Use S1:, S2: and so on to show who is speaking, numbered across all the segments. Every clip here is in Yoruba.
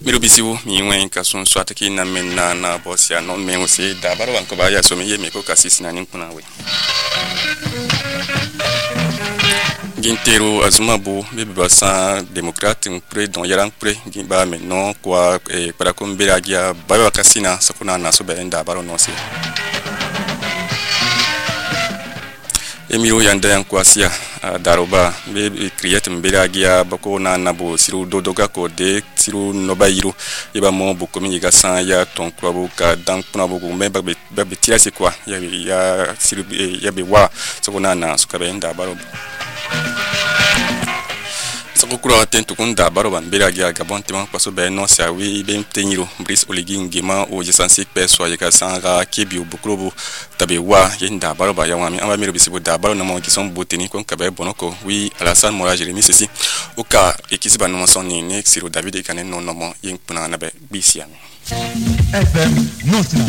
S1: Miro bisiu mi wen ka sun swata ki na men na bosia no men usi da baro wan ko ba ya so mi ye me ko kasisi na ninkuna we Gintero azumabu bebe basa démocrate pre don yaran pre gimba men non kwa para kombera gia ba kasina sakuna na so be nda baro no se Emiro yanda yan kwasia daroba be create mbera gia bako na nabo siru dodoga ko de siru nobayiro yeba mo boko mi ga san ya ton kwabo ka dan kuna boko me ba be tira se kwa ya siru ya be wa sakuna na so ka be nda baro Sakukura tento kunda baro bambira gia gabon tema paso be no sa wi be teniro bris oligi ngema o jesansi peso yeka sanga kebi bukrobo tabe wa yenda baro ba yawami amba miro bisibo da baro na mo kison boteni kon kabe bonoko wi alasan mora jeremi sisi oka ekisiba no son ni ne siro david e kanen no mo yen puna na be bisiami FM Notna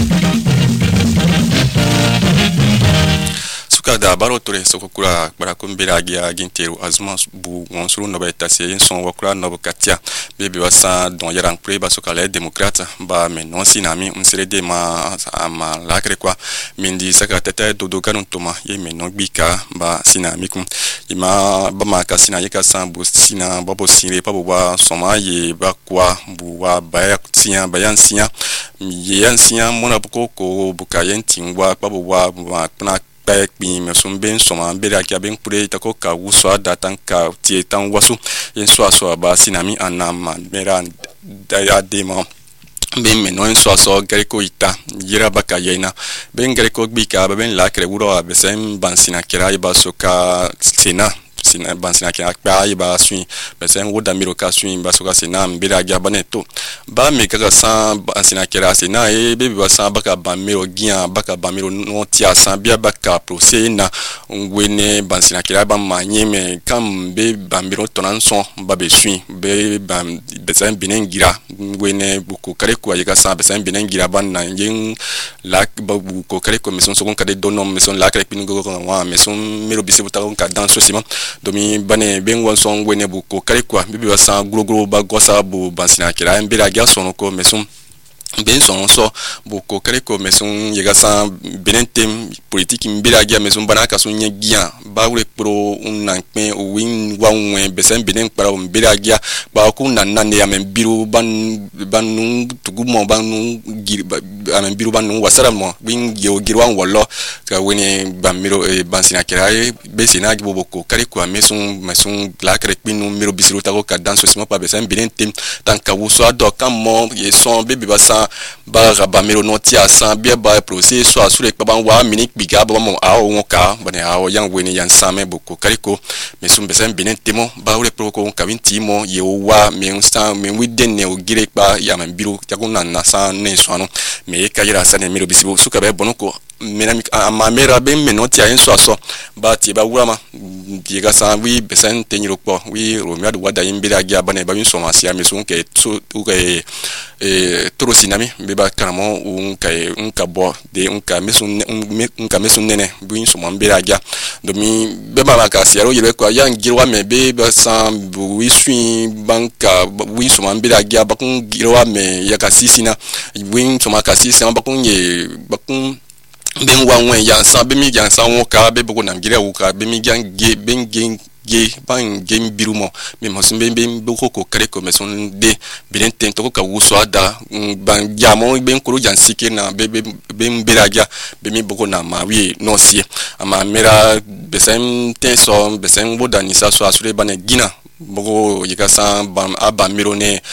S1: da baro tore sokukura bara kumbira gia gintero azuma bu wonsuru no beta se son wakura no katia bebe wasa don yaran pre ba sokale démocrate ba men non sinami unsere de ma lakre kwa mindi saka tete dodo kanun toma ye men no bika ba sinami kum ima ba ma ka sina yeka san bu sina babo sire pa bo soma ye ba kwa bu wa ba sia bayan sia ye ansia mona ko bukayen tingwa pa bo wa pana bi me sun ben soma bera ki aben pure ta ko ka wuswa datan ka tie tan wasu en so ba sinami anama mera da dema ben me no en so greko ita yira baka yena ben greko bika ben la kre wuro abesen bansina kira iba soka sena sina bansina kira pa iba sui besen woda miro ka sui ba soka sena mbira ga baneto ba me kaka san bansina kira sena e bebe basan baka bamiro gia baka bamiro no tia san bia baka procès na ngwene bansina kira ba manye me kam be bamiro tonan son ba be sui be bam besen binengira ngwene buko kare ko yeka san besen binengira ban na yin lak ba buko kare ko meson sokon kade donom meson lak rek pingo ko wa meson miro bisibu ta ka dans sosima domi bane bengon son ngwene buko kare ko bebe basan gro ba gosa bu bansina kira mbira ga sono ko meson ben son so boko kare ko meson yega san benentem politique mbira gia meson bana ka so nyagia ba wure pro unnan pe o win wanwe besen benen para mbira gia ba ko nanane ya men biru banu tugumo banu amen biru banu wasara mo win girwan wollo ka woni bamiro bansina kirae besina gi boko kare ko meson la kare pinu miro bisiru ta ko ka danso sima pa besen benentem tanka wuso ado kam mo ye son bebe basa ba rabamiro no tia san bia ba procès so asure pa ban wa minik biga ba mo a o ka bane a o yang weni yan same boko kariko me sum besen benen temo ba ure pro ko ka winti mo ye wa me unsta me widen ne o gire pa ya man biru ta ko na san ne so ano me ka yira san ne miro bisibo suka be bonoko menami amamera ben menoti a enso aso ba ti ba wurama diga san wi besen tenyiro po wi romia do wada yimbira gia bane ba winso ma sia mesun ke so ke toro sinami be ba karamo unka bo de unka mesun nene winso ma mbira gia do mi be ba ka sia ro yele ko ya ngirwa me be ba san wi swin banka winso ma mbira gia ba kun girwa me ya ka sisina winso ma ka sisina ba kun ye ba kun ben wanwen ya san be mi yan san won ka be boko nam gire wo ka be mi yan ge ben gen ge ban gen birumo me mo sun ben boko ko kare ko me sun de bin ten to ko ka wuso ada ban ya mo ben kuru jan sike na be ben beraja be mi boko na ma wi no sie ama mera besen ten so besen boda ni sa so asure bana gina boko yika san ban aba miro ne